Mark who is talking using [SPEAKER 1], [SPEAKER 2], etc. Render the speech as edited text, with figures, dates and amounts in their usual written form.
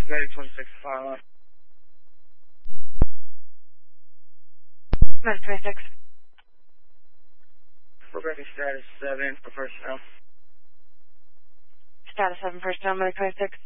[SPEAKER 1] Medic 26, file on.
[SPEAKER 2] Medic 26.
[SPEAKER 1] Progressing status 7 for personnel.
[SPEAKER 2] Status 7 personnel, Medic 26.